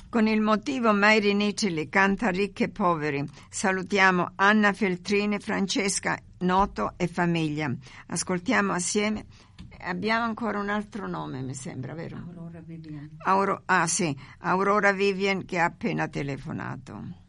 Con il motivo Made in Italy canta ricchi e poveri, salutiamo Anna Feltrini, Francesca Noto e famiglia. Ascoltiamo assieme. Abbiamo ancora un altro nome, mi sembra, vero? Aurora Vivian. Aurora Vivian, che ha appena telefonato.